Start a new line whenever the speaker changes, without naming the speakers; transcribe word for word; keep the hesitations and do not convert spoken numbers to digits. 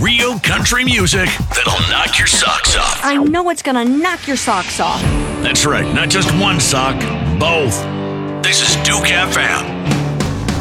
Real country music that'll knock your socks off.
I know it's gonna knock your socks off.
That's right, not just one sock, both. This is Duke F M.